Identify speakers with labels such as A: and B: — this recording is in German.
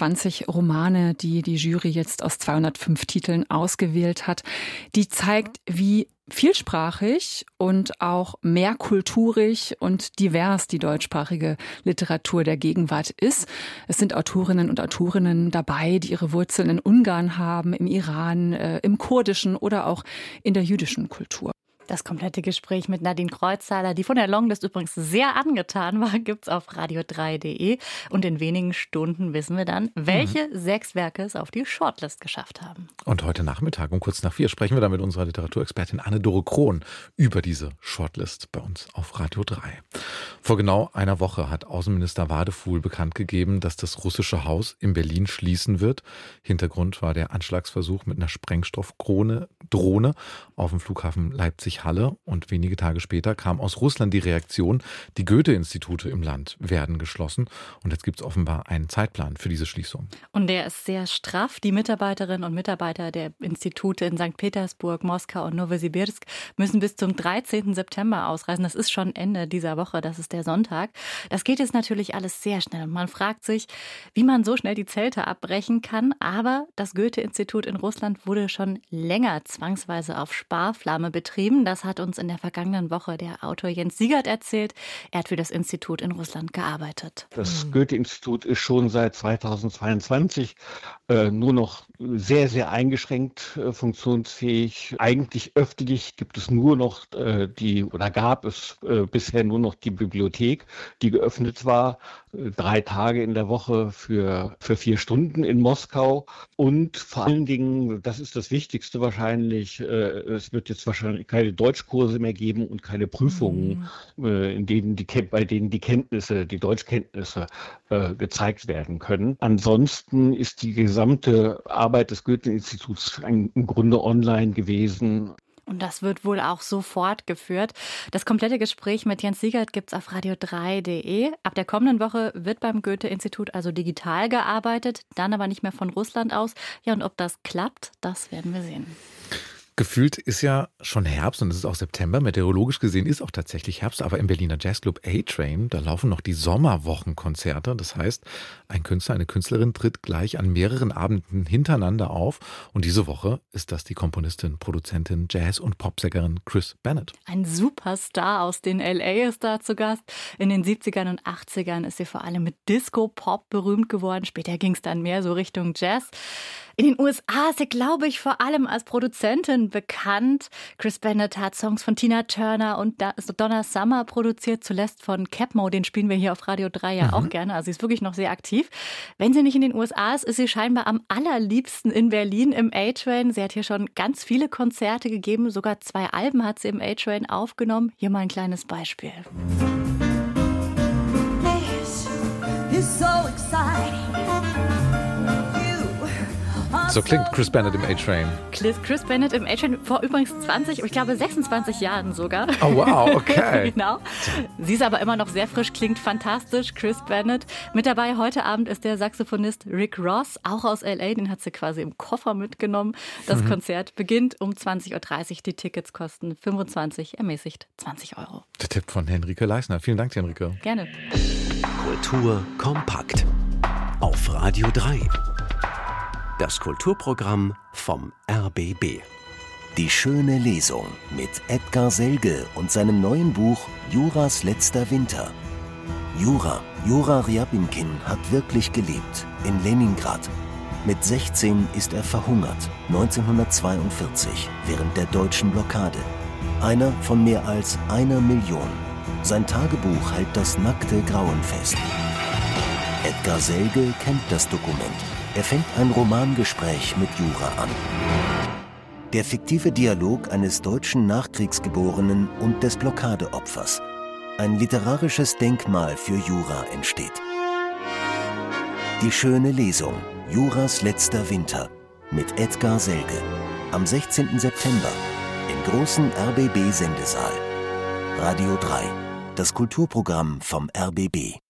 A: 20 Romane, die die Jury jetzt aus 205 Titeln ausgewählt hat. Die zeigt, wie vielsprachig und auch mehrkulturig und divers die deutschsprachige Literatur der Gegenwart ist. Es sind Autorinnen und Autorinnen dabei, die ihre Wurzeln in Ungarn haben, im Iran, im Kurdischen oder auch in der jüdischen Kultur.
B: Das komplette Gespräch mit Nadine Kreuzhaler, die von der Longlist übrigens sehr angetan war, gibt's auf radio3.de. Und in wenigen Stunden wissen wir dann, welche 6 Werke es auf die Shortlist geschafft haben.
C: Und heute Nachmittag um kurz nach 4 sprechen wir dann mit unserer Literaturexpertin Anne-Dore Krohn über diese Shortlist bei uns auf Radio 3. Vor genau einer Woche hat Außenminister Wadefuhl bekannt gegeben, dass das russische Haus in Berlin schließen wird. Hintergrund war der Anschlagsversuch mit einer Sprengstoffdrohne auf dem Flughafen Leipzig-Halle. Und wenige Tage später kam aus Russland die Reaktion, die Goethe-Institute im Land werden geschlossen. Und jetzt gibt es offenbar einen Zeitplan für diese Schließung.
B: Und der ist sehr straff. Die Mitarbeiterinnen und Mitarbeiter der Institute in St. Petersburg, Moskau und Nowosibirsk müssen bis zum 13. September ausreisen. Das ist schon Ende dieser Woche, das ist der Sonntag. Das geht jetzt natürlich alles sehr schnell. Man fragt sich, wie man so schnell die Zelte abbrechen kann. Aber das Goethe-Institut in Russland wurde schon länger zwangsweise auf Sparflamme betrieben. Das hat uns in der vergangenen Woche der Autor Jens Siegert erzählt. Er hat für das Institut in Russland gearbeitet.
D: Das Goethe-Institut ist schon seit 2022 nur noch sehr, sehr eingeschränkt funktionsfähig. Eigentlich öffentlich gibt es nur noch gab es bisher nur noch die Bibliothek, die geöffnet war, 3 Tage in der Woche für 4 Stunden in Moskau. Und vor allen Dingen, das ist das Wichtigste wahrscheinlich, es wird jetzt wahrscheinlich keine Deutschkurse mehr geben und keine Prüfungen, bei denen die Deutschkenntnisse gezeigt werden können. Ansonsten ist die gesamte Arbeit des Goethe-Instituts im Grunde online gewesen.
B: Und das wird wohl auch so fortgeführt. Das komplette Gespräch mit Jens Siegert gibt's auf radio3.de. Ab der kommenden Woche wird beim Goethe-Institut also digital gearbeitet, dann aber nicht mehr von Russland aus. Ja, und ob das klappt, das werden wir sehen.
C: Gefühlt ist ja schon Herbst und es ist auch September. Meteorologisch gesehen ist auch tatsächlich Herbst, aber im Berliner Jazzclub A-Train, da laufen noch die Sommerwochenkonzerte. Das heißt, ein Künstler, eine Künstlerin tritt gleich an mehreren Abenden hintereinander auf. Und diese Woche ist das die Komponistin, Produzentin, Jazz- und Popsängerin Chris Bennett.
B: Ein Superstar aus den LA ist da zu Gast. In den 70ern und 80ern ist sie vor allem mit Disco-Pop berühmt geworden. Später ging es dann mehr so Richtung Jazz. In den USA ist sie, glaube ich, vor allem als Produzentin bekannt. Chris Bennett hat Songs von Tina Turner und Donna Summer produziert, zuletzt von Capmo, den spielen wir hier auf Radio 3 ja auch gerne. Also sie ist wirklich noch sehr aktiv. Wenn sie nicht in den USA ist, ist sie scheinbar am allerliebsten in Berlin im A-Train. Sie hat hier schon ganz viele Konzerte gegeben, sogar 2 Alben hat sie im A-Train aufgenommen. Hier mal ein kleines Beispiel.
C: This is so exciting. So klingt Chris Bennett im A-Train.
B: Chris Bennett im A-Train vor übrigens 20, ich glaube 26 Jahren sogar.
C: Oh wow, okay.
B: Genau. Sie ist aber immer noch sehr frisch, klingt fantastisch, Chris Bennett. Mit dabei heute Abend ist der Saxophonist Rick Ross, auch aus L.A., den hat sie quasi im Koffer mitgenommen. Das Konzert beginnt um 20.30 Uhr, die Tickets kosten 25, ermäßigt 20 Euro.
C: Der Tipp von Henrike Leisner. Vielen Dank, Henrike.
B: Gerne.
E: Kultur kompakt auf Radio 3. Das Kulturprogramm vom RBB. Die schöne Lesung mit Edgar Selge und seinem neuen Buch Juras letzter Winter. Jura Ryabinkin hat wirklich gelebt, in Leningrad. Mit 16 ist er verhungert, 1942, während der deutschen Blockade. Einer von mehr als 1 Million. Sein Tagebuch hält das nackte Grauen fest. Edgar Selge kennt das Dokument. Er fängt ein Romangespräch mit Jura an. Der fiktive Dialog eines deutschen Nachkriegsgeborenen und des Blockadeopfers. Ein literarisches Denkmal für Jura entsteht. Die schöne Lesung, Juras letzter Winter, mit Edgar Selge. Am 16. September im großen RBB-Sendesaal. Radio 3, das Kulturprogramm vom RBB.